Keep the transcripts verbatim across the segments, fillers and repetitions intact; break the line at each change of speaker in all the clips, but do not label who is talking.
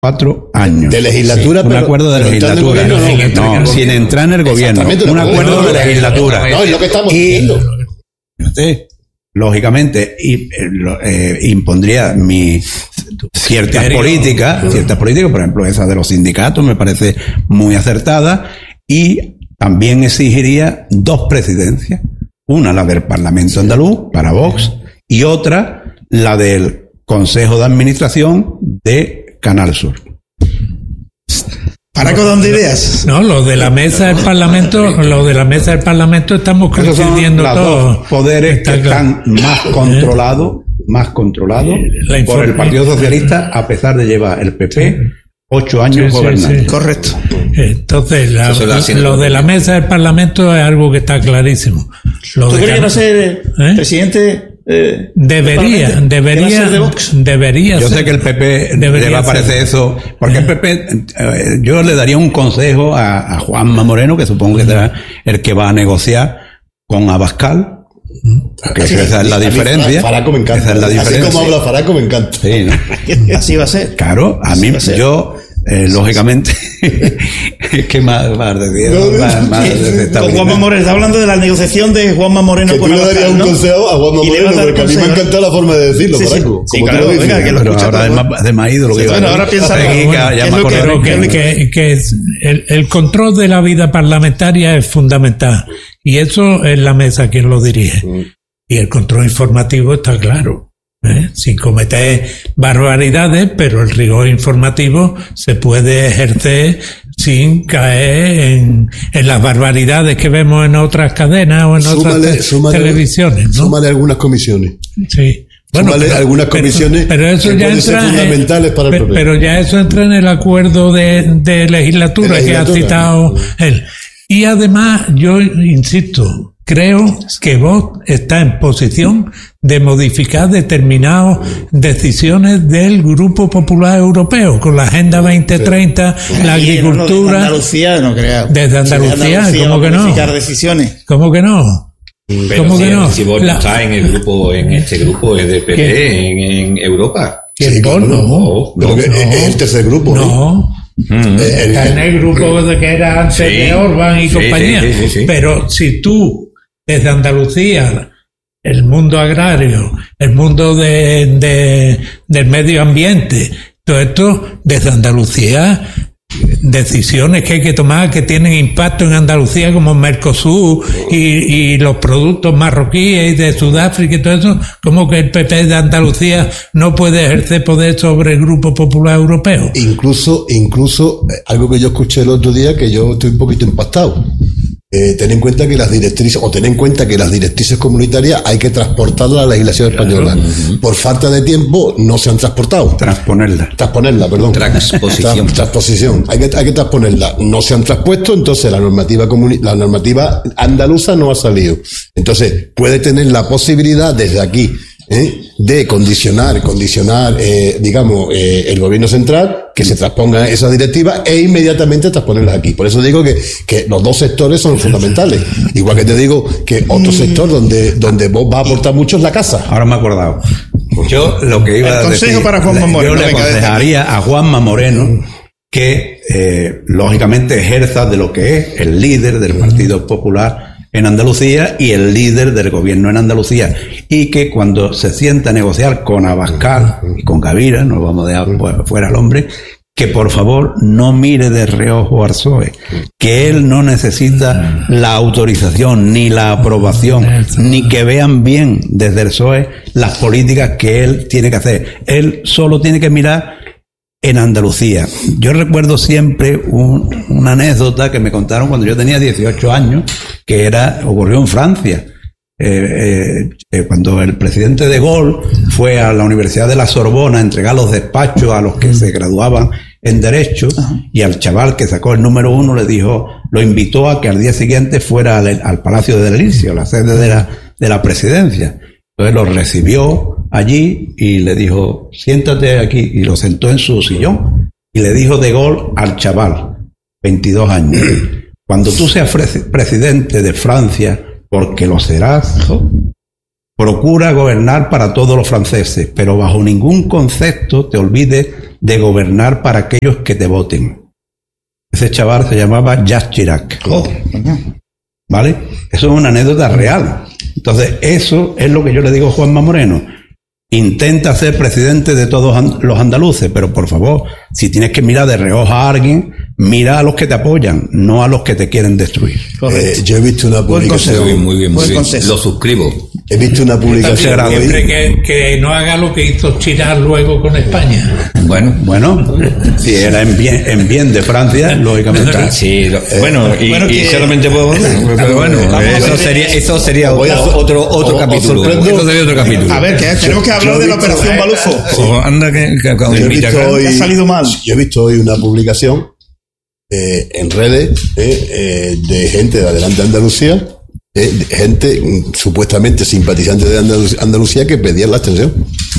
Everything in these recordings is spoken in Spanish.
cuatro años.
De legislatura,
sí, un
pero,
acuerdo de legislatura.
No,
no, no, sin entrar en el gobierno. Un acuerdo de legislatura.
No, es lo que estamos
y,
diciendo.
Sí, lógicamente, y, eh, impondría mi ciertas políticas, ciertas políticas, por ejemplo, esa de los sindicatos, me parece muy acertada, y también exigiría dos presidencias. Una, la del Parlamento andaluz, para Vox, y otra, la del Consejo de Administración de Canal Sur.
¿Para qué dan ideas?
No, lo de la mesa del Parlamento, lo de la mesa del Parlamento estamos coincidiendo todos.
Los poderes
Está
que
claro.
están más controlados, más controlados
La
por el
informa-
Partido Socialista, a pesar de llevar el P P ocho años
Sí, sí,
gobernando.
sí.
Correcto.
Entonces, la-
Eso es la-
lo de la mesa del Parlamento es algo que está clarísimo. Lo
¿Tú
de
crees que
Can-
va a ser
¿Eh?
presidente? Eh,
Debería,
del Parlamento? ¿Que va a
debería,
ser de Vox?
debería
Yo
ser.
sé que el P P
Debería
le va a
ser.
parecer eso, porque el P P, eh, yo le daría un consejo a, a Juanma Moreno, que supongo que será el que va a negociar con Abascal, que
Sí,
esa es la
a mí
diferencia.
Faraco me encanta.
Esa es la
Así
diferencia.
como habla Faraco me encanta.
Sí, ¿no?
Así va a ser.
Claro, a mí,
va a ser.
yo, eh, lógicamente, es que más, más de
No,
más, más
Sí,
desestabilidad.
con Juanma Moreno. Está hablando de la negociación de Juanma Moreno
Que tú
con
le
Abascal,
darías un
¿no?
consejo a Juanma
Y le vas
Moreno,
a dar
porque a mí me
consejo.
encanta la forma de decirlo,
Sí, sí.
Faraco.
Sí,
Como tú
claro,
lo dices.
venga, que lo
Pero
escucha
ahora
todo.
es más, se me ha ido lo que iba a
Bueno,
decir.
ahora piensa
Aquí,
lo-
que ya
¿qué
me
es lo que-
acordaré.
lo
Pero que, que- que es- el, el control de la vida parlamentaria es fundamental, y eso es la mesa quien lo dirige. Y el control informativo está claro, ¿eh? Sin cometer barbaridades, pero el rigor informativo se puede ejercer sin caer en, en las barbaridades que vemos en otras cadenas o en otras
Súmale,
te-
súmale,
televisiones, ¿no?
súmale algunas comisiones.
Sí.
Súmale
pero-
algunas
pero-
comisiones
pero eso
que
ya
pueden ser
entra en-
fundamentales para el
pero,
P P.
pero ya eso entra en el acuerdo de, de legislatura
De
que ha
legislatura.
citado él. Y además, yo insisto, creo que Vox está en posición de modificar determinadas decisiones del Grupo Popular Europeo, con la Agenda veinte treinta, la
Aquí, no, no, desde
agricultura.
Andalucía, no creo.
Desde Andalucía, ¿cómo
va a
que no?
modificar decisiones.
¿Cómo que no?
Pero
¿Cómo
si,
que no?
si vos
La-
está en el grupo, en este grupo es de P P en, en Europa.
¿Que
Sí,
Vox
claro,
no?
No,
Pero que
no.
es el tercer grupo, ¿no?
No.
Mm.
Eh,
Está en
el-
el grupo de que era antes
Sí.
de Orban y
Sí,
compañía.
sí, sí, sí, sí.
Pero si tú, desde Andalucía, el mundo agrario, el mundo de, de- del medio ambiente, todo esto, desde Andalucía, decisiones que hay que tomar que tienen impacto en Andalucía, como Mercosur y, y los productos marroquíes y de Sudáfrica y todo eso, como que el P P de Andalucía no puede ejercer poder sobre el Grupo Popular Europeo.
Incluso, incluso, eh, algo que yo escuché el otro día que yo estoy un poquito impactado. Eh, ten en cuenta que las directrices, o ten en cuenta que las directrices comunitarias hay que transportarlas a la legislación española. Por falta de tiempo no se han transportado.
Transponerla.
Transponerla, perdón.
Transposición.
Tra- transposición. Hay que, hay que transponerla. No se han transpuesto, entonces la normativa comuni- la normativa andaluza no ha salido. Entonces, puede tener la posibilidad desde aquí, ¿eh? de condicionar, condicionar, eh, digamos, eh, el gobierno central, que se transponga esa directiva e inmediatamente transponerlas aquí. Por eso digo que, que los dos sectores son fundamentales. Igual que te digo que otro sector donde, donde vos va a aportar mucho es la casa.
Ahora me he acordado. Yo lo que iba
El
a
consejo
decir,
para Juanma
le-
Moreno,
yo le
venga, desde
aconsejaría a Juanma Moreno que eh, lógicamente ejerza de lo que es el líder del Partido Popular en Andalucía y el líder del gobierno en Andalucía, y que cuando se sienta a negociar con Abascal y con Gavira, no vamos a dejar fuera al hombre, que por favor no mire de reojo al P S O E, que él no necesita la autorización ni la aprobación, ni que vean bien desde el P S O E las políticas que él tiene que hacer. Él solo tiene que mirar en Andalucía. Yo recuerdo siempre un, una anécdota que me contaron cuando yo tenía dieciocho años, que era ocurrió en Francia. Eh, eh, cuando el presidente de Gaulle fue a la Universidad de la Sorbona a entregar los despachos a los que se graduaban en Derecho, y al chaval que sacó el número uno le dijo, lo invitó a que al día siguiente fuera al, al Palacio de Delicias, la sede de la, de la presidencia. Entonces lo recibió allí y le dijo, siéntate aquí, y lo sentó en su sillón y le dijo de Gaulle al chaval, veintidós años, cuando tú seas presidente de Francia, porque lo serás, procura gobernar para todos los franceses, pero bajo ningún concepto te olvides de gobernar para aquellos que te voten. Ese chaval se llamaba Jacques Chirac.
Oh,
¿Vale? Eso es una anécdota real. Entonces, eso es lo que yo le digo a Juanma Moreno. Intenta ser presidente de todos los andaluces, pero por favor, si tienes que mirar de reojo a alguien, mira a los que te apoyan, no a los que te quieren destruir.
Eh, yo he visto una
Buen
publicación.
consejo.
Muy bien, muy bien, muy
Buen
bien.
consejo.
Lo suscribo.
He visto una publicación.
También,
Siempre
hoy-
que, que no haga lo que hizo Chirac luego con España.
Bueno,
Bueno, si era en bien, en bien de Francia, lógicamente.
sí, lo- bueno, y,
bueno,
y
que-
solamente puedo, pero bueno,
Vamos a
eso
ver-
sería, eso sería
Voy a-
otro, otro, otro
os- os
capítulo.
sorprendo.
Eso sería otro capítulo.
A ver, que tenemos que hablar
yo he
de la
visto-
operación Balufo.
O anda que, que, que-
Yo he
mira,
visto hoy-
ha salido mal.
Yo he visto hoy una publicación eh, en redes eh, eh, de gente de Adelante Andalucía, eh, de gente mm, supuestamente simpatizante de Andalu- Andalucía que pedían la abstención.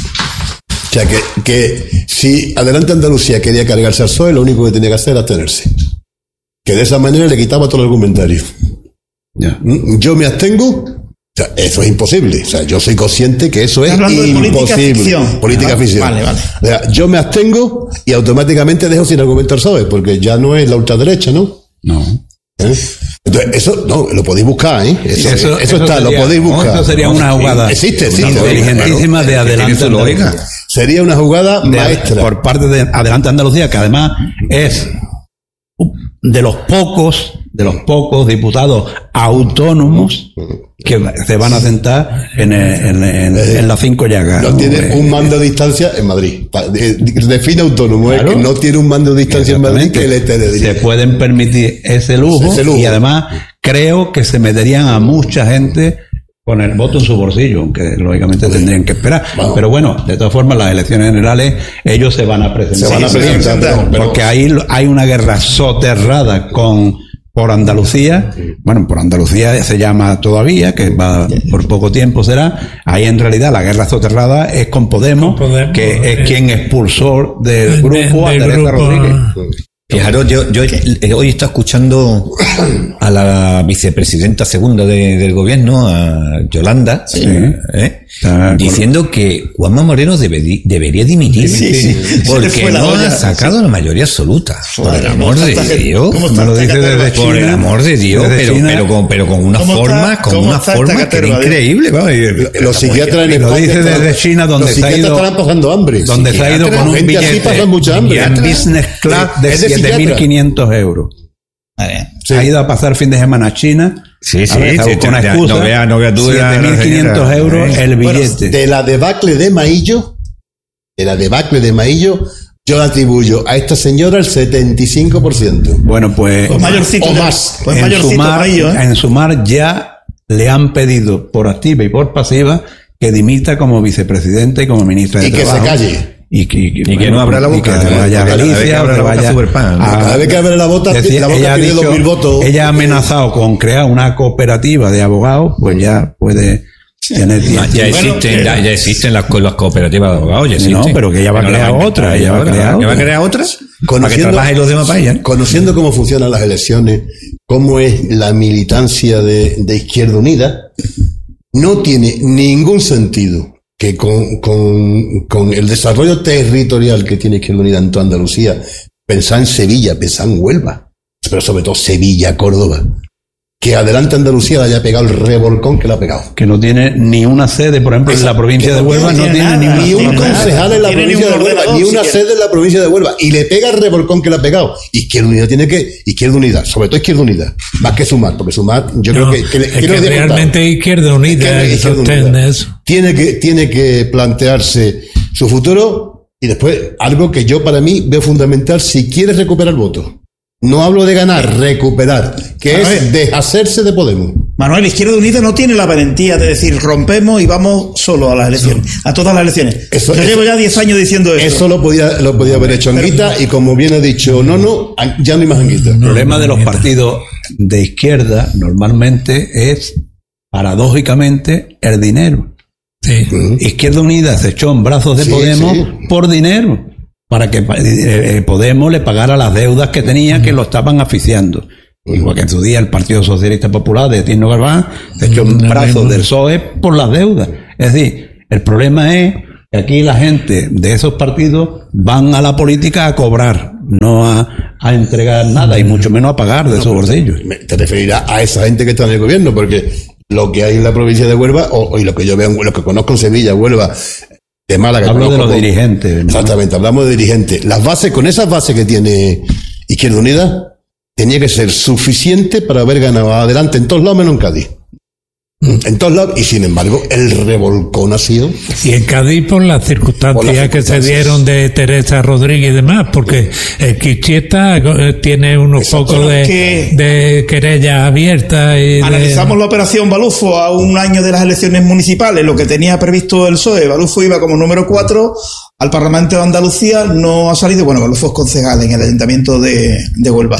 O sea, que, que si Adelante Andalucía quería cargarse al P S O E, lo único que tenía que hacer era abstenerse. Que de esa manera le quitaba todo el argumentario.
Ya.
Mm, Yo me abstengo. O sea, eso es imposible. O sea, yo soy consciente que eso es
Estás hablando de política
imposible.
ficción.
Política
Ah,
ficción.
vale, vale.
O sea, yo me abstengo y automáticamente dejo sin argumentar P S O E, porque ya no es la ultraderecha, ¿no?
No.
¿Eh? Entonces, eso, no, lo podéis buscar, ¿eh? Eso,
Eso-
eso,
eso
está,
sería-
lo podéis buscar.
eso sería una jugada
Existe, existe.
inteligentísima de
Tiene
Adelante
su lógica.
Andalucía.
Sería una jugada
De-
maestra.
por parte de Adelante Andalucía, que además es de los pocos, de los pocos diputados autónomos que se van a sentar en, el- en, en- en las cinco llagas.
No tiene
Eh,
un mando de distancia en Madrid. Pa- de- de- Define autónomo, es
Claro.
que no tiene un mando de distancia en Madrid que le te
se
dirige.
pueden permitir ese lujo,
Ese lujo.
y además creo que se meterían a mucha gente con el voto en su bolsillo, aunque lógicamente tendrían que esperar.
Vamos.
Pero bueno, de todas formas, las elecciones generales, ellos se van a presentar.
Se van a
Sí, sí,
presentar,
sí,
pero- pero-
Porque ahí lo- hay una guerra soterrada con por Andalucía. Bueno, por Andalucía se llama todavía, que va por poco tiempo será. Ahí en realidad la guerra soterrada es con Podemos,
Con Podemos,
que
eh,
es quien expulsó del grupo a
del
Teresa
grupo,
Rodríguez.
Fijaros, yo, yo eh, hoy está escuchando a la vicepresidenta segunda de- del gobierno, a Yolanda, ¿eh?
Está
diciendo que Juanma Moreno debedi- debería dimitir
Sí, sí. Se le
porque
fue la
no
olla.
ha sacado la mayoría absoluta. Por el amor de
¿Cómo está-
Dios.
cómo
Me lo
está
dice
esta
desde
caterva?
Por el
China,
amor de Dios,
desde
pero,
China.
pero, con, pero con una
¿Cómo está-
forma, con
cómo
una
está esta
forma que era
caterva?
increíble. vamos, y-
Los psiquiatras en
lo
España
dice
están-
desde China, donde
los
se ha
psiquiatras
ido-
estarán pasando hambre.
donde se ha ido con un
Gente así
billete
pasa mucha hambre.
en business class de
Es de
siete mil
psiquiatra.
quinientos euros.
Vale.
Sí.
Ha ido a pasar fin de semana a China.
Sí, sí,
A ver,
sí,
con una
ya,
excusa.
no vea- no vea tú la-
siete mil quinientos
la-
euros el
Bueno,
billete.
de la debacle de Maillo, de la debacle de Maillo, yo le atribuyo a esta señora el setenta y cinco por ciento.
Bueno, pues,
Pues mayorcito.
o
ya.
más.
Pues
en,
mayorcito
sumar,
Maillo, ¿eh?
en sumar ya le han pedido por activa y por pasiva que dimita como vicepresidente y como ministra de
Y que se
Trabajo.
calle.
Y que, y que-
Y que no abra la
y
boca.
que se vaya a
Cada vez que
Galicia,
abra
o
la
se
boca
vaya
sube el pan.
a-
Cada vez que abre la boca,
Decía-
la boca
ella ha
pide dos
dicho-
mil votos.
Ella ha amenazado con crear una cooperativa de abogados, pues ya puede tener tiempo.
Ya
Bueno,
existen,
eh,
ya, ya existen las, co- las cooperativas de abogados, ya
Sí,
existen.
no, pero que ella va a
Pero
crear
la
otra,
inventar
ella va a
ahora,
crear
¿Ya va a
otra.
crear otras? Para que
Conociendo-
trabajen los demás para ella, ¿no?
Conociendo cómo funcionan las elecciones, cómo es la militancia de, de Izquierda Unida, no tiene ningún sentido que con, con, con el desarrollo territorial que tiene Izquierda Unida en toda Andalucía, pensar en Sevilla, pensar en Huelva, pero sobre todo Sevilla, Córdoba, que Adelante Andalucía le haya pegado el revolcón que le ha pegado.
Que no tiene ni una sede, por ejemplo, en la provincia
que
de
no
Huelva, no
tiene
tiene
nada,
ni una
Ni un
tiene nada.
concejal en la
Tiene ni
provincia
un
de Huelva,
ordenador
ni una
siquiera.
sede en la provincia de Huelva. Y le pega el revolcón que le ha pegado. Izquierda Unida tiene que, Izquierda Unida, sobre todo Izquierda Unida, más que Sumar, porque Sumar, yo
No,
creo que, que, le-
es
que
que
no le he contado.
realmente Izquierda Unida
Izquierda-
que
Izquierda
sostiene
Unida.
eso.
Tiene que, tiene que plantearse su futuro y después algo que yo para mí veo fundamental si quiere recuperar votos. No hablo de ganar, recuperar, que
A ver.
es deshacerse de Podemos.
Manuel, Izquierda Unida no tiene la valentía de decir rompemos y vamos solo a las elecciones, a todas las elecciones.
Eso-
Yo
eso-
llevo ya diez años diciendo eso.
Eso lo podía, lo podía haber hecho Anguita y como bien ha dicho, no, no, ya no hay más Anguita.
El problema de los partidos de izquierda normalmente es, paradójicamente, el dinero.
Sí.
Izquierda Unida se echó en brazos de
Sí,
Podemos
sí.
por dinero, para que eh, eh, Podemos le pagara las deudas que tenía, que lo estaban asfixiando. Igual que en su día el Partido Socialista Popular de Tino Galván se echó en
Lo
brazos
mismo.
del P S O E por las deudas. Es decir, el problema es Aquí la gente de esos partidos van a la política a cobrar, no a, a entregar nada y mucho menos a pagar de sus bolsillos.
Te referirás a esa gente que está en el gobierno, porque lo que hay en la provincia de Huelva, o, o lo que yo veo, lo que conozco en Sevilla, Huelva, de Málaga.
Hablo de los
como,
dirigentes. ¿no?
Exactamente, hablamos de dirigentes. Las bases, con esas bases que tiene Izquierda Unida, tenía que ser suficiente para haber ganado adelante en todos lados menos en Cádiz. En todos lados, y sin embargo, el revolcón ha sido.
Y en Cádiz, por las circunstancias,
por las circunstancias
que se dieron de Teresa Rodríguez y demás, porque el Quichieta tiene unos
Exacto.
pocos de,
Que-
de querella abierta. Y de-
Analizamos la operación Balufo a un año de las elecciones municipales, lo que tenía previsto el P S O E. Balufo iba como número cuatro al Parlamento de Andalucía, no ha salido. Bueno, Balufo es concejal en el Ayuntamiento de, de Huelva.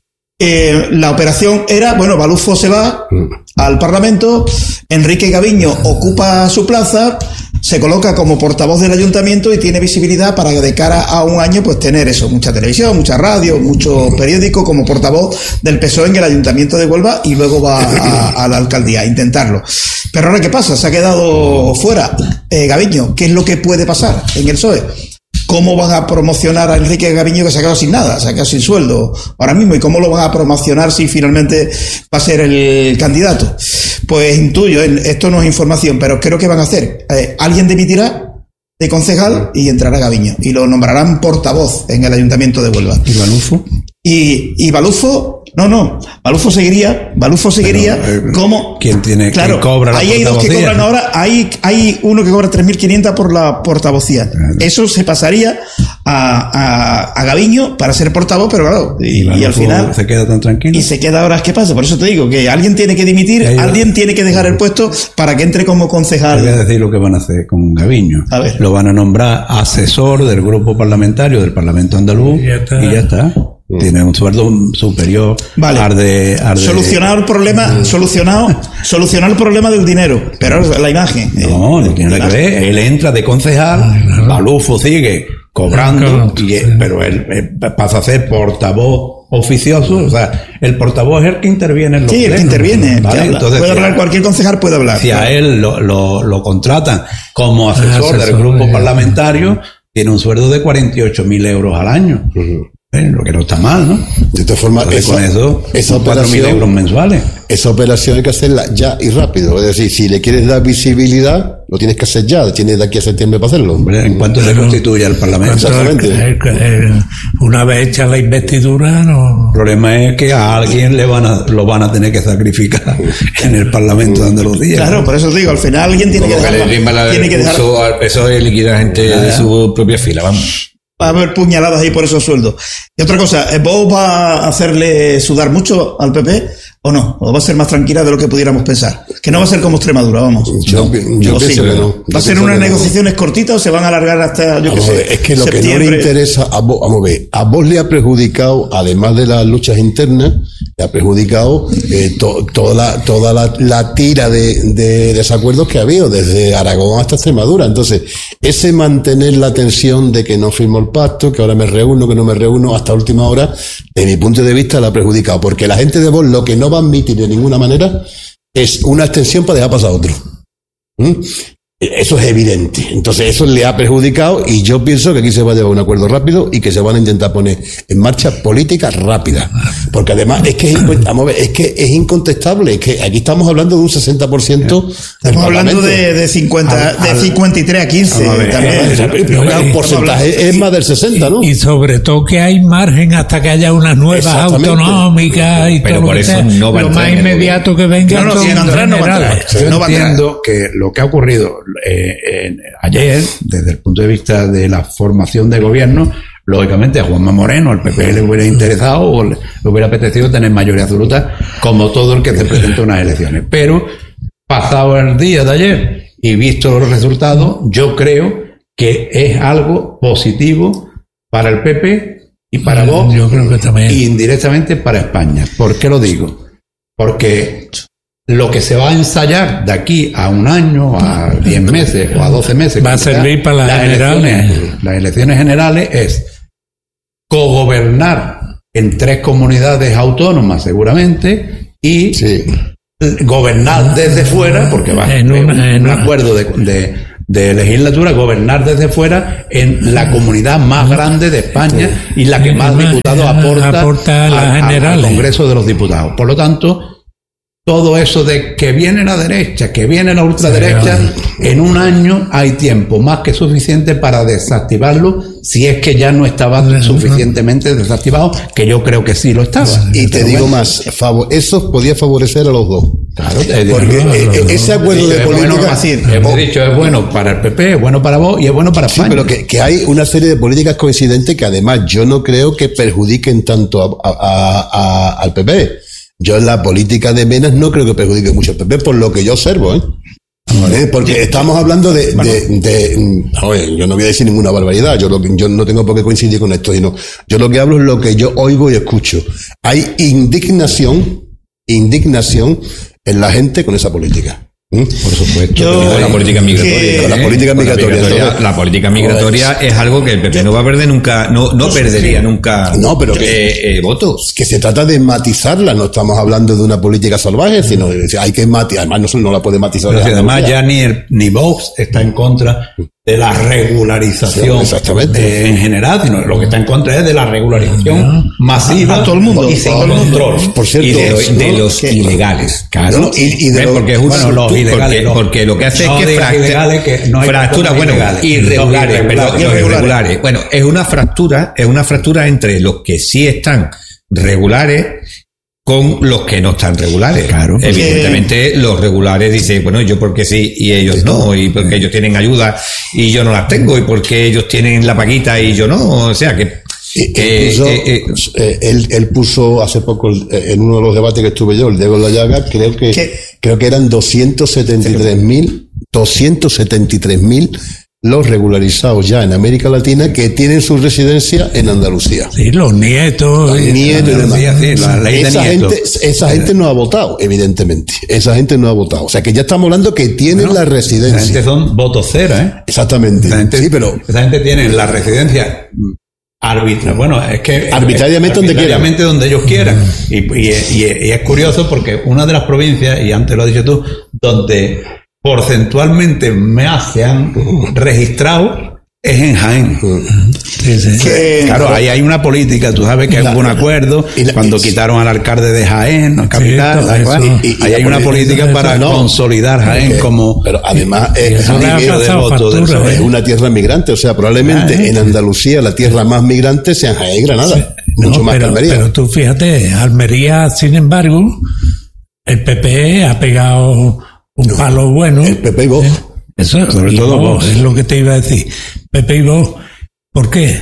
Eh, la operación era, bueno, Balufo se va al Parlamento, Enrique Gaviño ocupa su plaza, se coloca como portavoz del ayuntamiento y tiene visibilidad para de cara a un año pues tener eso, mucha televisión, mucha radio, mucho periódico como portavoz del P S O E en el ayuntamiento de Huelva y luego va a, a la alcaldía a intentarlo. Pero ahora, ¿qué pasa? Se ha quedado fuera eh, Gaviño. ¿Qué es lo que puede pasar en el P S O E? ¿Cómo van a promocionar a Enrique Gaviño, que se ha quedado sin nada, se ha quedado sin sueldo ahora mismo? ¿Y cómo lo van a promocionar si finalmente va a ser el candidato? Pues intuyo, esto no es información, pero creo que van a hacer. Eh, alguien dimitirá de concejal y entrará Gaviño. Y lo nombrarán portavoz en el Ayuntamiento de Huelva.
¿Y Balufo?
Y, y Balufo, no, no, Balufo seguiría, Balufo seguiría
Pero, eh,
como...
¿quién tiene-
claro,
quién cobra la
ahí hay dos que
portavocía?
cobran ahora, hay, hay uno que cobra tres mil quinientos por la portavocía.
Claro.
Eso se pasaría a, a, a Gaviño para ser portavoz, pero claro, y,
Y,
y al
Balufo
final...
se queda tan tranquilo.
Y se queda ahora, ¿qué pasa? Por eso te digo que alguien tiene que dimitir,
Ya, ya.
alguien tiene que dejar el puesto para que entre como
Te voy a
concejal.
decir lo que van a hacer con Gaviño.
A ver.
Lo van a nombrar asesor del grupo parlamentario del Parlamento andaluz
Y ya está.
y ya está. Tiene un sueldo superior
Vale.
al de, al de-
Solucionado el problema, solucionado, solucionado el problema del dinero, pero la imagen. eh,
No, no tiene nada que ver. Él entra de concejal, Balufo sigue cobrando, y, eh, pero él, él pasa a ser portavoz oficioso. O sea, el portavoz es el que interviene en los
Sí, el que
plenos,
interviene.
¿vale?
que habla.
Entonces,
puede
si
hablar,
a-
cualquier concejal puede hablar.
si a él lo, lo, lo contratan como asesor,
Ah,
del
asesor,
grupo
ya.
parlamentario, tiene un sueldo de cuarenta y ocho mil euros al año. Eh, lo que no está mal, ¿no?
De todas formas,
Entonces,
esa,
con eso,
esa
son cuatro mil euros
operación,
mensuales.
esa operación hay que hacerla ya y rápido. Es decir, si le quieres dar visibilidad, lo tienes que hacer ya. Tienes de aquí a septiembre para hacerlo.
Hombre, en cuanto se constituya el Parlamento.
Exactamente.
El- el- el- una vez hecha la investidura, no.
El problema es que a alguien le van a, lo van a tener que sacrificar en el Parlamento de Andalucía.
Claro, por eso os digo, al final alguien tiene que
Como que
dejar.
le rima la
Tiene que dejar.
recurso al P S O E y liquida gente de su propia fila, vamos.
Va a haber puñaladas ahí por esos sueldos. Y otra cosa, ¿vos va a hacerle sudar mucho al P P o no? ¿O va a ser más tranquila de lo que pudiéramos pensar? Que no va a ser como Extremadura, vamos.
Yo, yo
¿O sí?
pienso que no.
¿Va
Yo
a ser
pienso
unas
que no.
negociaciones cortitas o se van a alargar hasta, yo qué
Vamos a
sé,
ver, es que lo que no
septiembre?
le interesa a vos, vamos a ver, a vos le ha perjudicado, además de las luchas internas, le ha perjudicado eh, to- toda la, toda la, la tira de, de desacuerdos que ha habido, desde Aragón hasta Extremadura. Entonces, ese mantener la tensión de que no firmo el pacto, que ahora me reúno, que no me reúno, hasta última hora, de mi punto de vista la ha perjudicado, porque la gente de vos lo que no va a admitir de ninguna manera es una extensión para dejar pasar a otro. ¿Mm? Eso es evidente. Entonces, eso le ha perjudicado y yo pienso que aquí se va a llevar un acuerdo rápido y que se van a intentar poner en marcha políticas rápidas. Porque además es que es, inco- vamos a ver, es que es incontestable. Es que aquí estamos hablando de un sesenta por ciento. del
Estamos hablando
Parlamento.
de, de cincuenta,
Al-
de
al-
cincuenta y tres a quince
Vamos a ver,
también.
Pero claro, un porcentaje es más del sesenta, ¿no?
Y sobre todo que hay margen hasta que haya unas nuevas
Exactamente.
autonómicas y
Pero
todo
por
lo que
eso
sea.
no va a
Lo
entrar
más
en el
inmediato que venga
No, no,
son
si en entrar no va a entrar.
generales.
Yo
No va a entrar.
entiendo que lo que ha ocurrido eh, en- ayer, desde el punto de vista de la formación de gobierno, lógicamente a Juanma Moreno, al P P le hubiera interesado o le, le hubiera apetecido tener mayoría absoluta, como todo el que se presenta a unas elecciones. Pero, pasado el día de ayer y visto los resultados, yo creo que es algo positivo para el P P y para vos,
Yo creo que también.
y indirectamente para España. ¿Por qué lo digo? Porque lo que se va a ensayar de aquí a un año, a diez meses o a doce meses,
Va a
como sea,
servir para las generales.
elecciones, las elecciones generales es cogobernar en tres comunidades autónomas seguramente y
Sí.
gobernar desde fuera, porque va a
En
haber
una-
un,
en
un
una-
acuerdo de, de, de legislatura, gobernar desde fuera en la comunidad más grande de España y la que más diputados aporta,
aporta a las
al,
generales.
al Congreso de los Diputados. Por lo tanto, todo eso de que viene la derecha, que viene la ultraderecha, en un año hay tiempo más que suficiente para desactivarlo, si es que ya no estaba suficientemente desactivado, que yo creo que sí lo estaba.
Y te
Pero
digo
bueno,
más, favor, eso podía favorecer a los dos.
Claro,
Porque eh, ese acuerdo de
es bueno,
política...
así, hemos dicho, es bueno para el P P, es bueno para vos y es bueno para
Sí,
España.
pero que, que hay una serie de políticas coincidentes que además yo no creo que perjudiquen tanto a, a, a, al P P. Yo en la política de Menas no creo que perjudique mucho al P P, por lo que yo observo, ¿eh? ¿Eh? Porque estamos hablando de,
Bueno.
de, de oye, yo no voy a decir ninguna barbaridad, yo, lo, yo no tengo por qué coincidir con esto, sino yo lo que hablo es lo que yo oigo y escucho. Hay indignación, indignación en la gente con esa política. ¿Mm?
Por supuesto.
Yo-
Con la política migratoria.
que-
Con la
¿eh?
política
Con
migratoria, entonces-
la política migratoria es algo que el P P no va a perder nunca, no, no perdería nunca
No, pero que-
eh, eh, votos.
Que se trata de matizarla, no estamos hablando de una política salvaje, sino de, hay que matizar, además no, se- no la puede matizar.
Pero si además
Andalucía.
ya ni, el, ni Vox está en contra de la regularización
Sí, exactamente.
eh, en general, sino lo que está en contra es de la regularización masiva
A todo el mundo,
y
a
sin
todo el mundo.
control.
Por cierto,
Y de,
¿no?
de los
que-
ilegales, claro.
No, y- y de
¿Ves?
los-
porque es una
bueno, los
tú-
ilegales,
porque,
los-
porque lo que hace
no
es que
digas
fractura,
ilegales, que no hay
fractura,
personas
bueno,
ilegales.
irregulares,
Los
perdón, los
irregulares.
irregulares. Bueno, es una fractura, es una fractura entre los que sí están regulares con los que no están regulares.
Claro.
Evidentemente, los regulares dicen, bueno, yo porque sí y ellos no, y porque ellos tienen ayuda y yo no las tengo, y porque ellos tienen la paquita y yo no, o sea que...
Y-
que,
incluso,
eh, eh,
eh, él, él puso hace poco eh, en uno de los debates que estuve yo, el Diego en la Llaga, creo que
¿Qué?
creo que eran doscientos setenta y tres mil doscientos setenta y tres mil los regularizados ya en América Latina que tienen su residencia en Andalucía.
Sí, los nietos.
Los
y-
nietos y demás.
Sí, sí, la ley de
Esa
nietos.
gente, esa gente no ha votado, evidentemente. Esa gente no ha votado. O sea que ya estamos hablando que tienen la
Esa
residencia.
gente son votos cera, ¿eh?
Exactamente.
Esa gente,
Sí, pero
esa gente tiene la residencia arbitra, bueno, es que
Arbitrariamente donde quieran.
arbitrariamente donde ellos quieran. Y, y- y- y es curioso porque una de las provincias, y antes lo has dicho tú, donde porcentualmente más se han registrado es en Jaén.
Sí, sí.
Que-
Claro, ahí hay una política, tú sabes que
La-
hubo un acuerdo
y la-
cuando
y-
quitaron al alcade de Jaén, la capital,
todo
la-
eso.
y- y
Y- y
ahí hay
la
una política
política-
para
no,
consolidar Jaén
porque-
como
pero además es,
eso le ha
nivel de
pasado
voto del
factura,
PSOE.
es una tierra migrante, o sea, probablemente
Ah, ¿eh?
en Andalucía la tierra más migrante sea Jaén y Granada, mucho
No,
más
pero,
que Almería.
pero tú fíjate, Almería, sin embargo, el P P ha pegado un palo bueno.
el P P y Vox.
¿Eh? Eso,
Sobre
y
todo
Vox,
Vox.
es lo que te iba a decir. P P y Vox, ¿por qué?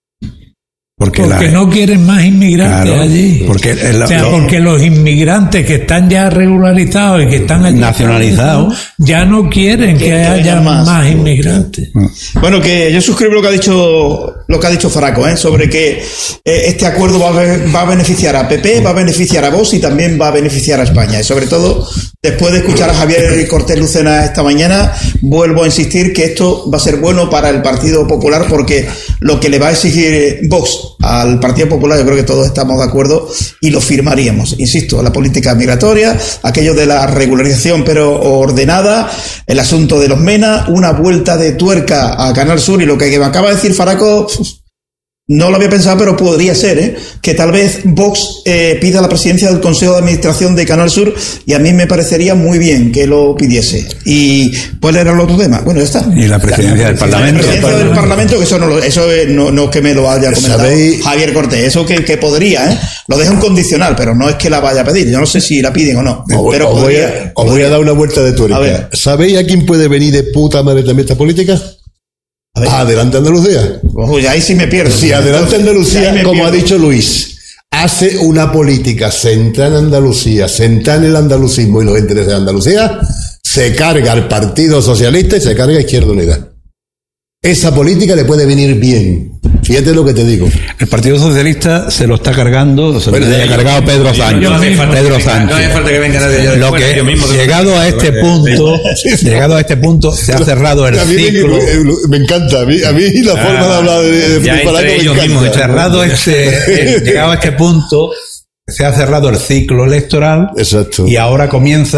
porque
Porque
la-
no quieren más inmigrantes
Claro,
allí.
porque el-
o sea,
lo-
porque los inmigrantes que están ya regularizados y que están allí
Nacionalizados.
ya no quieren que,
Que- que
haya
vengan
más,
más.
inmigrantes.
Bueno, que yo suscribo lo que ha dicho lo que ha dicho Faraco, ¿eh? Sobre que eh, este acuerdo va a, be- va a beneficiar a P P, va a beneficiar a Vox y también va a beneficiar a España. Y sobre todo, después de escuchar a Javier Cortés Lucena esta mañana, vuelvo a insistir que esto va a ser bueno para el Partido Popular porque lo que le va a exigir Vox al Partido Popular, yo creo que todos estamos de acuerdo y lo firmaríamos. Insisto, la política migratoria, aquello de la regularización pero ordenada, el asunto de los MENA, una vuelta de tuerca a Canal Sur y lo que me acaba de decir Faraco, no lo había pensado, pero podría ser, ¿eh? Que tal vez Vox eh, pida la presidencia del Consejo de Administración de Canal Sur y a mí me parecería muy bien que lo pidiese. ¿Y cuál era el otro tema? Bueno, ya está.
y la presidencia del
La
Parlamento.
presidencia del Parlamento, que eso no, lo- eso eh, no, no es que me lo haya comentado
¿Sabéis?
Javier Cortés, eso que, que podría, ¿eh? Lo deja un condicional, pero no es que la vaya a pedir. Yo no sé si la piden o no.
Os,
pero
os voy
podría.
a, os voy a dar una vuelta de
A
tuerca.
ver.
¿Sabéis a quién puede venir de puta madre también esta política?
A ver.
Adelante Andalucía.
Ojo, ya ahí sí me pierdo.
Si Adelante
Ya ahí
Andalucía,
me
como ha
pierdo.
dicho Luis, hace una política centrada en Andalucía, centrada en el andalucismo y los intereses de Andalucía, se carga al Partido Socialista y se carga a Izquierda Unida. Esa política le puede venir bien. Fíjate lo que te digo.
El Partido Socialista se lo está cargando, se lo
Bueno,
ha
yo-
cargado Pedro Sánchez.
no hace falta
Pedro
que venga- no hace
Sánchez.
falta que venga nadie allá de
Lo
fuera,
que,
yo mismo tengo-
llegado a este punto, llegado a este punto, se ha cerrado el
A mí me,
ciclo.
me encanta. A mí, a mí la forma de hablar de, de
ya
Felipe Faraco
entre
me
ellos
encanta.
mismos,
Cerrado este, eh, llegado a este punto, se ha cerrado el ciclo electoral
Exacto.
y ahora comienza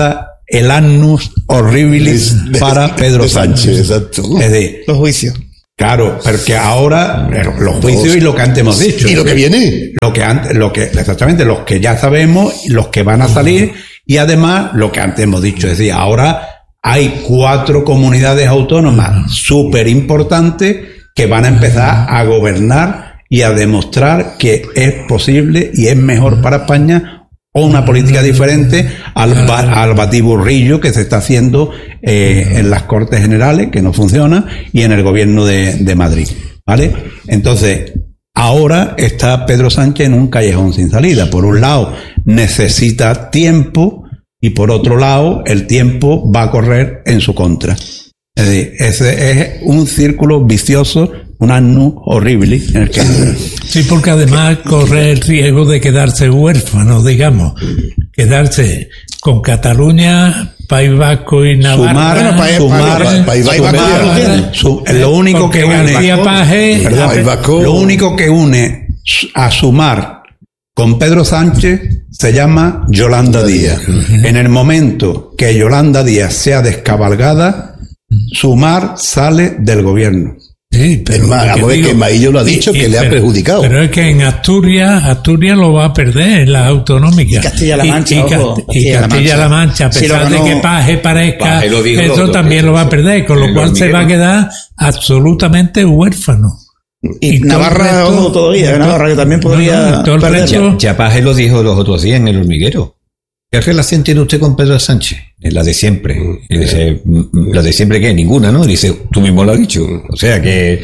el annus horribilis
De-
para Pedro
de
Sánchez.
Sánchez, exacto.
Es decir,
Los juicios.
claro, porque ahora los juicios y lo que antes hemos dicho.
¿Y lo que viene?
Lo que antes, lo que, exactamente, los que ya sabemos, los que van a salir, y además lo que antes hemos dicho, es decir, ahora hay cuatro comunidades autónomas súper importantes que van a empezar a gobernar y a demostrar que es posible y es mejor para España o una política diferente al, ba- al batiburrillo que se está haciendo eh, en las Cortes Generales, que no funciona, y en el gobierno de, de Madrid, ¿vale? Entonces, ahora está Pedro Sánchez en un callejón sin salida. Por un lado, necesita tiempo, y por otro lado, el tiempo va a correr en su contra. Es decir, ese es un círculo vicioso, un annus horrible en el que...
Sí, porque además corre el riesgo de quedarse huérfano, digamos. Quedarse con Cataluña, País Vasco y Navarra.
Sumar,
Bueno, País-
sumar,
País-
País Vasco
sumar,
media,
lo tiene.
su- lo único
Porque
que une,
García Paje-
Perdón,
País Vasco-
lo único que une a Sumar con Pedro Sánchez se llama Yolanda Díaz. En el momento que Yolanda Díaz sea descabalgada, Sumar sale del gobierno.
Sí, pero
Es más,
lo
vamos a ver
digo-
que Maillo lo ha dicho, que le ha perjudicado.
Pero es que en Asturias, Asturias lo va a perder en las autonómicas.
Y Castilla-La Mancha,
y, y,
ojo,
Cast- y
Castilla-La
Castilla-La Mancha, a
Sí, lo
pesar de
ganó-
que Paje parezca,
Paje lo dijo
eso
el otro,
también
que
lo va a
eso,
perder, con lo
el
cual se
hormiguero.
va a quedar absolutamente huérfano.
Y,
Y todo el
Navarra,
resto-
ojo, todavía,
todo-
Navarra que también
no,
podría
no, todo el
perderlo.
resto-
Ya Paje lo dijo los otros días en el hormiguero. ¿Qué relación tiene usted con Pedro Sánchez? Es la de siempre. Y dice, "Mm, ¿la de siempre qué? Ninguna, ¿no?" Y dice, tú mismo lo has dicho. O sea que...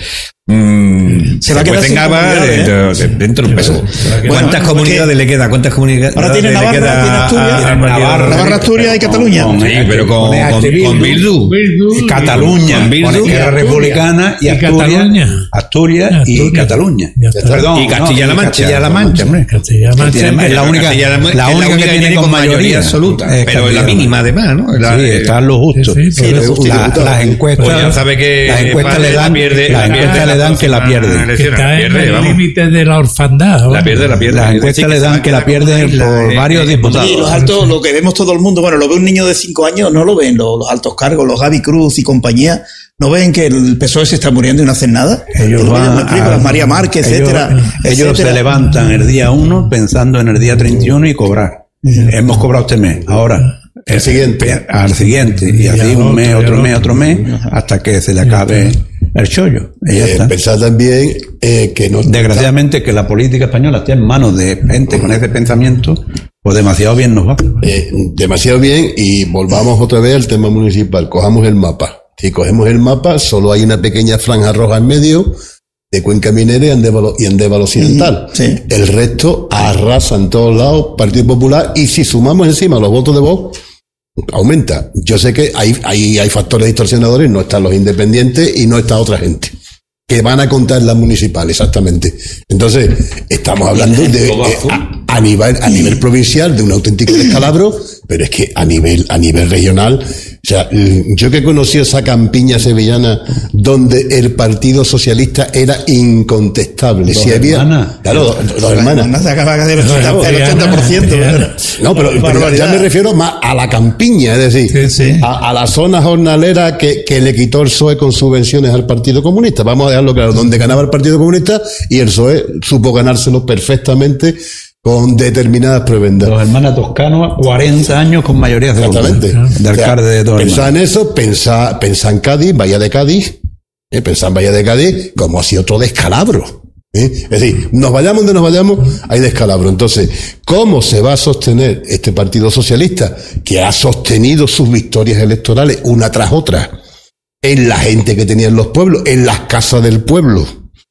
mm,
Se va a quedar
pues
sin
tengaba
comunidades,
dentro, de- dentro del peso.
va a quedar-
¿Cuántas
Bueno,
comunidades
porque
le queda? ¿Cuántas comunidades
ahora tiene
le
Navarra,
queda
tiene Asturias,
a- a-
Navarra,
Navarra, Asturias y Cataluña.
Con-
Sí, pero con,
con
con,
Bildu,
con Bildu.
Bildu y-
Cataluña,
Con Bildu
con
y
Esquerra
Asturias.
Republicana y
Y
Asturias,
Cataluña.
Asturias y
Asturias.
Cataluña.
Ya está.
Perdón,
Y Castilla-La
no,
Mancha.
Castilla-La Mancha, hombre.
Castilla-La Mancha,
Que tiene-
que-
es la única,
Castilla-La Mancha,
la
que es
única que tiene con mayoría
absoluta,
Es
pero en la
Castilla-La
mínima además, ¿no? La-
Sí, está en lo justo.
Sí, sí,
pero-
La-
diputado.
las encuestas,
Pues ya sabe que
las encuestas
Paje
le
la
dan,
pierde-
las
la
encuestas
pierde
le dan
la
que la
próxima
pierde.
que
elección,
está
la
en
pierde,
el
vamos.
límite de la orfandad.
La
vamos.
pierde, la pierde.
Las
Es
encuestas
decir,
le
se va
dan
a
que la
quedar como
pierden
una isla,
por
eh,
varios
eh,
diputados.
Y los altos, lo que vemos todo el mundo, bueno, lo ve un niño de cinco años, no lo ven, los, los altos cargos, los Gaby Cruz y compañía, no ven que el P S O E se está muriendo y no hacen nada.
Ellos
Yo
van
me explico,
a-
las María Márquez,
ellos-
etcétera.
Ellos
etcétera.
se levantan el día uno pensando en el día treinta y uno y cobrar. Hemos cobrado este mes, ahora
El siguiente.
al siguiente, y así
al
un mes,
otro, y
otro
al
mes,
otro.
otro mes, hasta que se le acabe el chollo. Y ya
Eh,
está.
pensar también eh, que no...
Desgraciadamente que la política española esté en manos de gente con ese pensamiento, pues demasiado bien nos va.
Eh, demasiado bien, y volvamos otra vez al tema municipal. Cojamos el mapa. Si cogemos el mapa, solo hay una pequeña franja roja en medio de Cuenca Minera y Andévalo, y Andévalo Occidental.
Mm, sí.
El resto arrasa en todos lados, Partido Popular, y si sumamos encima los votos de Vox, aumenta. Yo sé que hay, hay, hay factores distorsionadores, no están los independientes y no está otra gente que van a contar las municipales, exactamente. Entonces, estamos hablando de
Todo
eh,
azul.
a, a nivel a nivel provincial de un auténtico descalabro, pero es que a nivel a nivel regional, o sea, mm, yo que he conocido esa campiña sevillana donde el Partido Socialista era incontestable.
Dos
Si había,
hermanas.
claro, dos, dos hermanas.
Hermanas se acaba de el ochenta por ciento.
Triana.
No, pero, pero
Barbaridad.
ya me refiero más a la campiña, es decir,
Sí, sí.
A, a la zona jornalera que, que le quitó el P S O E con subvenciones al Partido Comunista. Vamos a dejarlo claro, donde ganaba el Partido Comunista y el P S O E supo ganárselo perfectamente con determinadas prebendas.
Dos hermanas Toscano, cuarenta años con mayoría absoluta.
Exactamente.
De alcalde de dos
Pensá en
hermanas.
eso, pensá, pensá en Cádiz, Bahía de Cádiz, eh, pensá en Bahía de Cádiz como así otro descalabro. ¿eh? Es decir, nos vayamos donde nos vayamos, hay descalabro. Entonces, ¿cómo se va a sostener este Partido Socialista que ha sostenido sus victorias electorales una tras otra en la gente que tenía en los pueblos, en las casas del pueblo?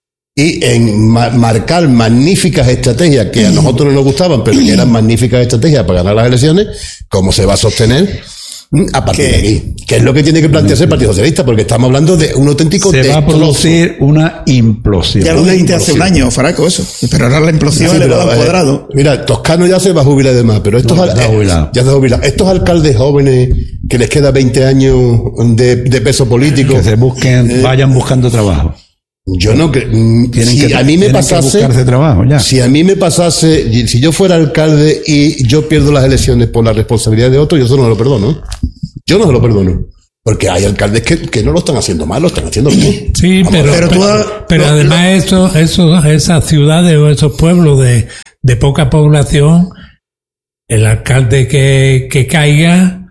Y en ma- marcar magníficas estrategias que a nosotros no nos gustaban, pero que eran magníficas estrategias para ganar las elecciones, ¿cómo se va a sostener? Mm, A partir de
¿Qué?
aquí. ¿Qué es lo que tiene que plantearse el Partido Socialista? Porque estamos hablando de un auténtico
Se va a
destrozo.
producir una implosión.
Ya lo
Una
dijiste hace un
implosión.
año, Faraco, eso. Pero ahora la implosión
Sí,
le
pero,
va a
eh,
cuadrado.
mira, Toscano ya se va a jubilar de más, pero estos,
No,
al-
ya está
eh,
jubilado.
ya está jubilado. Estos alcaldes jóvenes que les queda veinte años de, de peso político,
Que se busquen, vayan buscando trabajo.
yo no que mm,
Tienen
si
que,
a mí me
tienen que
pasase,
buscarse trabajo, ya.
si a mí me pasase, y si yo fuera alcalde y yo pierdo las elecciones por la responsabilidad de otro, yo eso no lo perdono. ¿eh? Yo no se lo perdono. Porque hay alcaldes que, que no lo están haciendo mal, lo están haciendo bien.
Sí,
Vamos,
pero,
pero tú
pero,
has-
pero
lo-
además eso, eso, esas ciudades o esos pueblos de, de poca población, el alcalde que, que caiga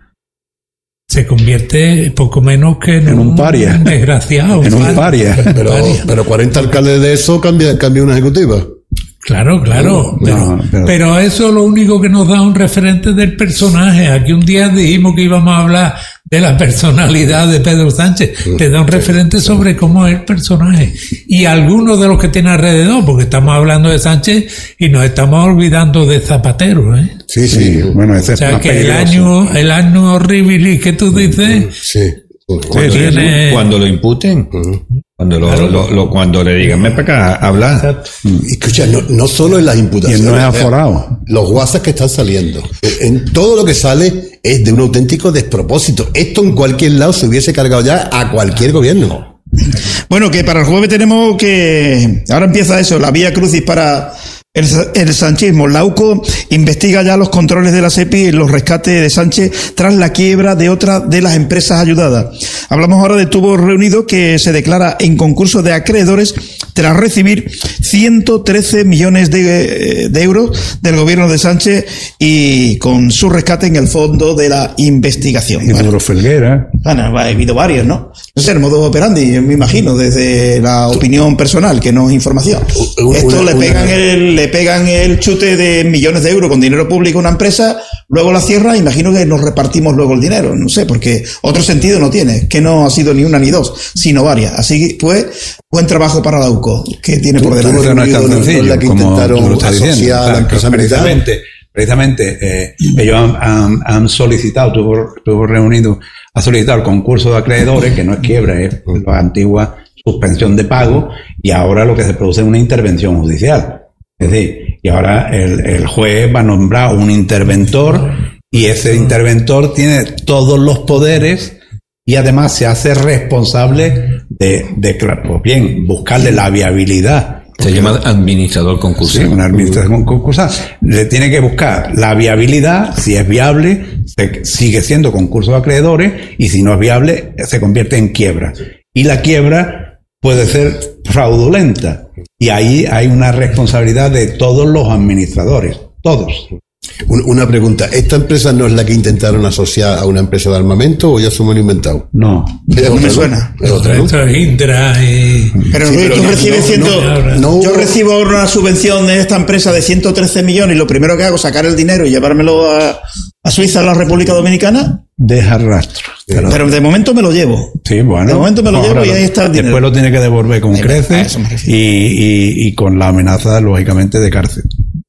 se convierte poco menos que en,
En un paria.
desgraciado.
En un paria.
Pero,
Paria.
pero cuarenta alcaldes de eso cambia, cambia una ejecutiva.
Claro, claro.
No,
pero,
no, pero-
pero eso lo único que nos da un referente del personaje. Aquí un día dijimos que íbamos a hablar de la personalidad de Pedro Sánchez. Te da un referente sobre cómo es el personaje. Y algunos de los que tiene alrededor, porque estamos hablando de Sánchez y nos estamos olvidando de Zapatero, ¿eh?
Sí, sí.
Sí, bueno, ese
O
es
sea
más
que el
peligroso.
año, el año horrible que tú dices,
Sí.
Cuando,
tiene-
cuando lo imputen, cuando, lo,
Claro.
lo- lo- cuando le digan, ven para acá, habla.
Escucha, no, no solo en las
Y
imputaciones.
no es
o sea,
aforado.
Los WhatsApp que están saliendo. En todo lo que sale es de un auténtico despropósito. Esto en cualquier lado se hubiese cargado ya a cualquier gobierno.
Bueno, que para el jueves tenemos que... Ahora empieza eso, la vía crucis para el, el sanchismo. La U C O investiga ya los controles de la SEPI y los rescates de Sánchez tras la quiebra de otra de las empresas ayudadas. Hablamos ahora de Tubos Reunidos, que se declara en concurso de acreedores tras recibir ciento trece millones de, de euros del gobierno de Sánchez y con su rescate en el fondo de la investigación.
Y
Bueno.
Duro Felguera.
Bueno, ha habido varios, ¿no? No sé, el modo operandi, yo me imagino, desde la opinión personal, que no es información.
Una-
Esto le
una-
pegan el, le pegan el chute de millones de euros con dinero público a una empresa, luego la cierra, imagino que nos repartimos luego el dinero, no sé, porque otro sentido no tiene, que no ha sido ni una ni dos, sino varias. Así que, pues, buen trabajo para la U C O, que tiene por
Tú- tú
delante.
Pero no es tan
no- no es
sencillo
la que
como
intentaron
tú lo estás
asociar
diciendo.
a la
O sea,
empresa militar.
precisamente, precisamente eh, ellos han, han- han solicitado, tuvo, tuvo reunido, ha solicitado el concurso de acreedores, que no es quiebra, es la antigua suspensión de pago, y ahora lo que se produce es una intervención judicial. Es decir, y ahora el, el juez va a nombrar un interventor, y ese interventor tiene todos los poderes y además se hace responsable de, de claro, pues bien, buscarle la viabilidad.
Se llama administrador concurso.
Sí, una administración concursal. Le tiene que buscar la viabilidad, si es viable, se- sigue siendo concurso de acreedores, y si no es viable, se convierte en quiebra. Y la quiebra puede ser fraudulenta. Y ahí hay una responsabilidad de todos los administradores, todos.
Un- Una pregunta, ¿esta empresa no es la que intentaron asociar a una empresa de armamento o ya se me lo he inventado?
No.
Es
No me
otra,
suena.
Es otra, ¿no?
esto es Indra y...
Pero,
Sí,
Luis,
pero
tú
no-
recibes
no-
ciento-
no-
no
yo
hubo-
recibo ahora una subvención de esta empresa de ciento trece millones y lo primero que hago es sacar el dinero y llevármelo a, a Suiza, a la República Dominicana,
Deja rastro. Pero-
pero de momento me lo llevo.
Sí, bueno.
De momento me lo
Ahora
llevo y
lo-
ahí está el dinero.
Después lo tiene que devolver con
Ahí va, a
creces
eso me refiero.
y, y, y con la amenaza, lógicamente, de cárcel.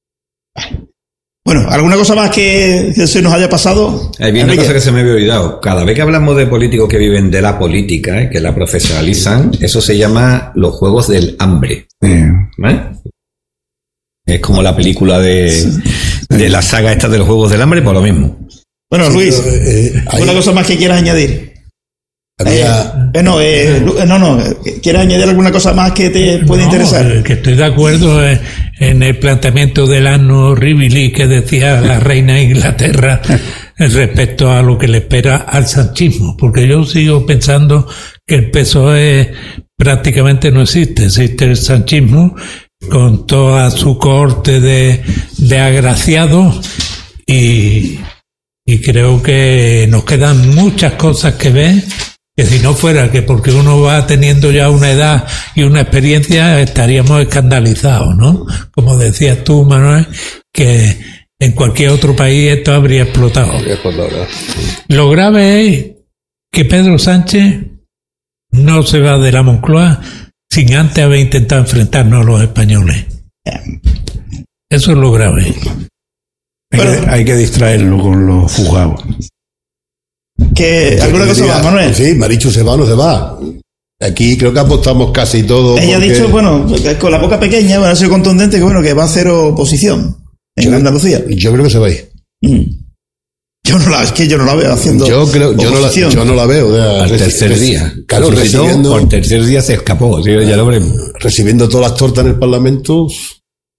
Bueno, ¿alguna cosa más que, que se nos haya pasado?
Hay bien una
Enrique.
cosa que se me había olvidado. Cada vez que hablamos de políticos que viven de la política, ¿eh? que la profesionalizan, eso se llama los juegos del hambre.
Eh,
¿eh? Es como la película de, de la saga esta de los juegos del hambre, por lo mismo.
Bueno, Luis,
Eh, eh,
¿alguna
ahí
cosa más que quieras añadir?
había-
Eh, eh, no, eh, Lu- eh, no, no, eh, ¿quieres añadir alguna cosa más que te puede
No,
interesar?
eh, que estoy de acuerdo eh, en el planteamiento del anno horribilis que decía la reina de Inglaterra respecto a lo que le espera al sanchismo, porque yo sigo pensando que el P S O E prácticamente no existe, existe el sanchismo con toda su corte de, de agraciados y, y creo que nos quedan muchas cosas que ver, que si no fuera que porque uno va teniendo ya una edad y una experiencia estaríamos escandalizados, ¿no? Como decías tú, Manuel, que en cualquier otro país esto habría explotado. Lo grave es que Pedro Sánchez no se va de la Moncloa sin antes haber intentado enfrentarnos a los españoles. Eso es lo grave.
hay,
Bueno.
que, hay que distraerlo con los juzgados.
¿Que, ¿Alguna cosa
diría,
más, Manuel?
Sí, Marichu se va o no se va. Aquí creo que apostamos casi todo.
Ella ha
porque-
dicho, bueno, con la boca pequeña, bueno, ha sido contundente, que bueno, que va a hacer oposición en
Yo-
Andalucía.
Yo creo que se va a ir.
Mm. Yo no la, es que yo no la veo haciendo
Yo creo, yo no la,
oposición.
yo no la veo. o sea,
Al
reci-
tercer
reci-
día.
Claro,
Resucitó,
recibiendo,
Al tercer día se escapó. ¿sí? Ya lo veremos.
recibiendo todas las tortas en el Parlamento.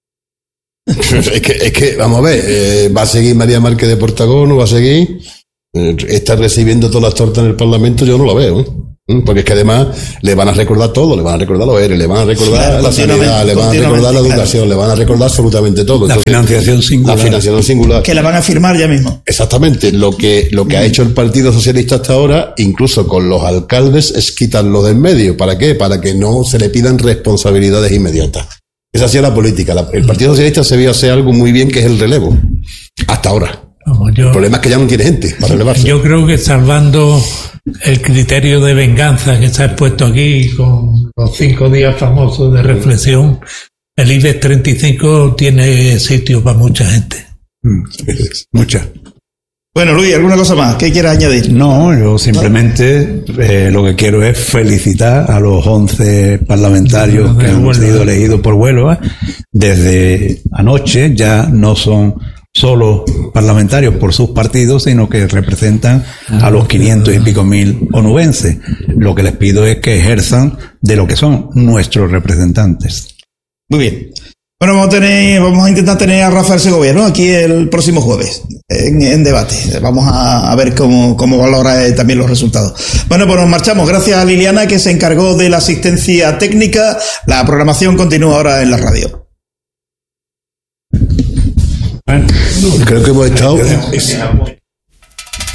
es, que, es que, vamos a ver, eh, ¿va a seguir María Márquez de Portagón o va a seguir? Eh, Está recibiendo todas las tortas en el Parlamento, yo no lo veo, ¿eh? Porque es que además le van a recordar todo, le van a recordar los E R E, le van a recordar
Claro,
la sanidad, le van a recordar la educación, claro. Le van a recordar absolutamente todo.
La
Entonces,
financiación singular.
La financiación singular.
Que la van a firmar ya mismo.
Exactamente. Lo que, lo que ha hecho el Partido Socialista hasta ahora, incluso con los alcaldes, es quitarlo de en medio. ¿Para qué? Para que no se le pidan responsabilidades inmediatas. Esa ha sido la política. La, el Partido Socialista se vio hacer algo muy bien, que es el relevo. Hasta ahora.
Vamos, yo,
el problema es que ya no tiene gente para relevarse.
Yo creo que salvando el criterio de venganza que se ha expuesto aquí con los cinco días famosos de reflexión, el IBEX treinta y cinco tiene sitio para mucha gente.
Mucha.
Bueno, Luis, ¿alguna cosa más? ¿Qué quieras añadir?
No, yo simplemente eh, lo que quiero es felicitar a los once parlamentarios que han sido elegidos por Huelva. Desde anoche ya no son solo parlamentarios por sus partidos, sino que representan a los quinientos y pico mil onubenses. Lo que les pido es que ejerzan de lo que son nuestros representantes.
Muy bien. Bueno, vamos a tener, vamos a intentar tener a Rafael Segovia, ¿no? Aquí el próximo jueves, en, en debate. Vamos a, a ver cómo, cómo valora eh, también los resultados. Bueno, pues nos marchamos. Gracias a Liliana, que se encargó de la asistencia técnica. La programación continúa ahora en la radio.
Creo que hemos estado